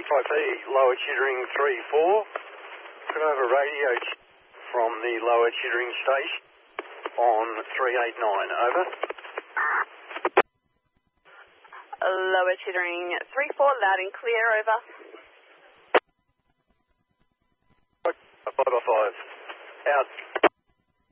5P, Lower Chittering 3-4. Could I have a radio from the Lower Chittering station on 389, over. Lower Chittering 3-4, loud and clear, over. 5 by 5, out.